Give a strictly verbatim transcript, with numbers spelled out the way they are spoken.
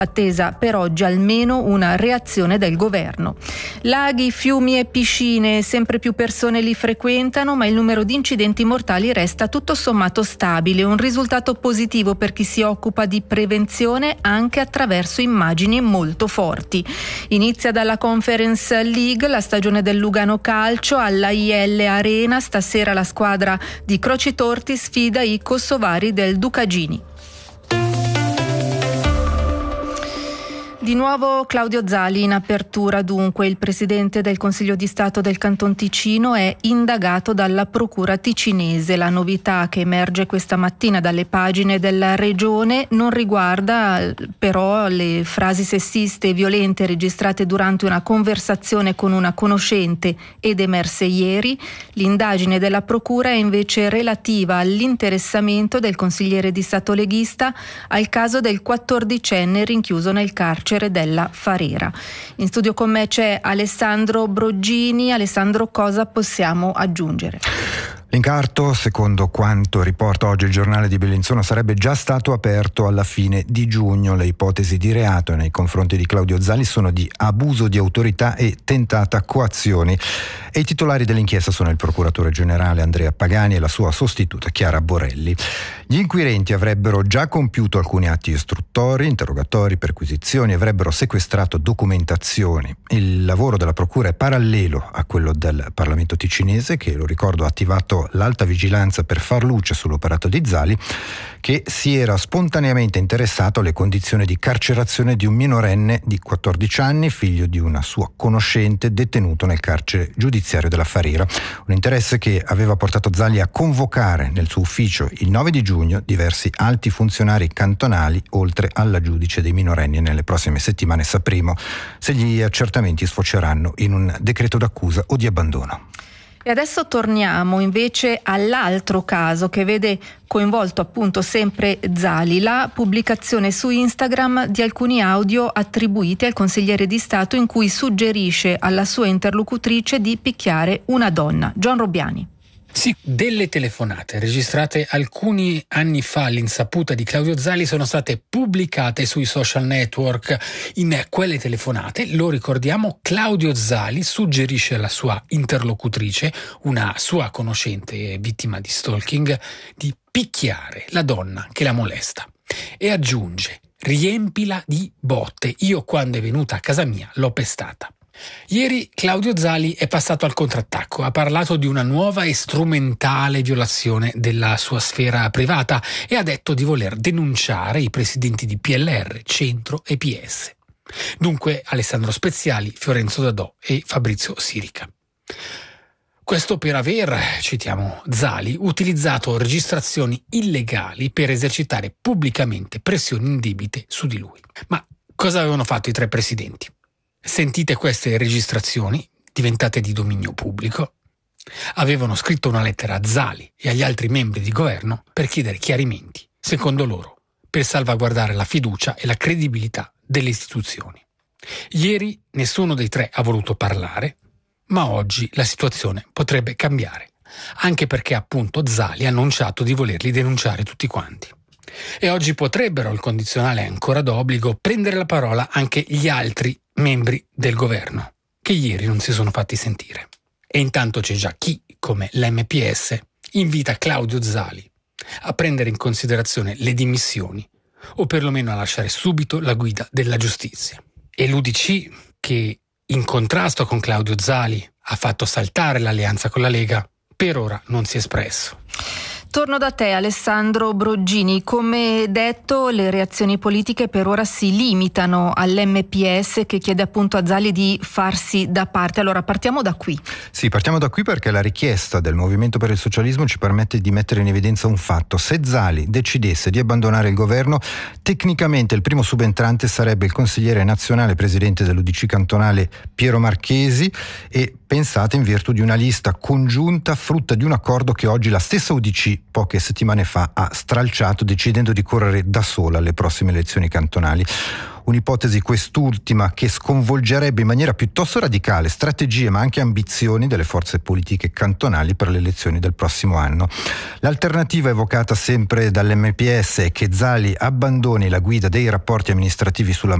Attesa per oggi almeno una reazione del governo. Laghi, fiumi e piscine, sempre più persone li frequentano, ma il numero di incidenti mortali resta tutto sommato stabile, un risultato positivo per chi si occupa di prevenzione anche attraverso immagini molto forti. Inizia dalla Conference League, la stagione del Lugano Calcio, alla I L Arena, stasera la squadra di Croci Torti sfida i kosovari del Ducagini. Di nuovo Claudio Zali in apertura dunque. Il presidente del Consiglio di Stato del Canton Ticino è indagato dalla procura ticinese. La novità che emerge questa mattina dalle pagine della regione non riguarda però le frasi sessiste e violente registrate durante una conversazione con una conoscente ed emerse ieri. L'indagine della procura è invece relativa all'interessamento del consigliere di Stato leghista al caso del quattordicenne rinchiuso nel carcere della Farera. In studio con me c'è Alessandro Broggini. Alessandro, cosa possiamo aggiungere? L'incarto, secondo quanto riporta oggi il giornale di Bellinzona, sarebbe già stato aperto alla fine di giugno. Le ipotesi di reato nei confronti di Claudio Zali sono di abuso di autorità e tentata coazione. E i titolari dell'inchiesta sono il procuratore generale Andrea Pagani e la sua sostituta Chiara Borelli. Gli inquirenti avrebbero già compiuto alcuni atti istruttori, interrogatori, perquisizioni, avrebbero sequestrato documentazioni. Il lavoro della procura è parallelo a quello del Parlamento ticinese, che, lo ricordo, ha attivato l'alta vigilanza per far luce sull'operato di Zali, che si era spontaneamente interessato alle condizioni di carcerazione di un minorenne di quattordici anni, figlio di una sua conoscente, detenuto nel carcere giudiziario della Farera. Un interesse che aveva portato Zali a convocare nel suo ufficio il nove di giugno diversi alti funzionari cantonali, oltre alla giudice dei minorenni. Nelle prossime settimane sapremo se gli accertamenti sfoceranno in un decreto d'accusa o di abbandono. E adesso torniamo invece all'altro caso che vede coinvolto appunto sempre Zali, la pubblicazione su Instagram di alcuni audio attribuiti al consigliere di Stato in cui suggerisce alla sua interlocutrice di picchiare una donna. John Robbiani. Sì, delle telefonate registrate alcuni anni fa all'insaputa di Claudio Zali sono state pubblicate sui social network. In quelle telefonate, lo ricordiamo, Claudio Zali suggerisce alla sua interlocutrice, una sua conoscente vittima di stalking, di picchiare la donna che la molesta. E aggiunge: riempila di botte, io quando è venuta a casa mia l'ho pestata. Ieri Claudio Zali è passato al contrattacco, ha parlato di una nuova e strumentale violazione della sua sfera privata e ha detto di voler denunciare i presidenti di P L R, Centro e P S. Dunque Alessandro Speziali, Fiorenzo Dadò e Fabrizio Sirica. Questo per aver, citiamo Zali, utilizzato registrazioni illegali per esercitare pubblicamente pressioni indebite su di lui. Ma cosa avevano fatto i tre presidenti? Sentite queste registrazioni, diventate di dominio pubblico. Avevano scritto una lettera a Zali e agli altri membri di governo per chiedere chiarimenti, secondo loro, per salvaguardare la fiducia e la credibilità delle istituzioni. Ieri nessuno dei tre ha voluto parlare, ma oggi la situazione potrebbe cambiare, anche perché appunto Zali ha annunciato di volerli denunciare tutti quanti. E oggi potrebbero, il condizionale è ancora d'obbligo, prendere la parola anche gli altri membri del governo, che ieri non si sono fatti sentire. E intanto c'è già chi, come l'M P S, invita Claudio Zali a prendere in considerazione le dimissioni o perlomeno a lasciare subito la guida della giustizia. E l'U D C, che in contrasto con Claudio Zali ha fatto saltare l'alleanza con la Lega, per ora non si è espresso. Torno da te, Alessandro Broggini. Come detto, le reazioni politiche per ora si limitano all'M P S, che chiede appunto a Zali di farsi da parte. Allora partiamo da qui. Sì, partiamo da qui perché la richiesta del Movimento per il Socialismo ci permette di mettere in evidenza un fatto. Se Zali decidesse di abbandonare il governo, tecnicamente il primo subentrante sarebbe il consigliere nazionale presidente dell'U D C cantonale Piero Marchesi, e pensata in virtù di una lista congiunta frutta di un accordo che oggi la stessa U D C poche settimane fa ha stralciato, decidendo di correre da sola alle prossime elezioni cantonali. Un'ipotesi quest'ultima che sconvolgerebbe in maniera piuttosto radicale strategie ma anche ambizioni delle forze politiche cantonali per le elezioni del prossimo anno. L'alternativa evocata sempre dall'M P S è che Zali abbandoni la guida dei rapporti amministrativi sulla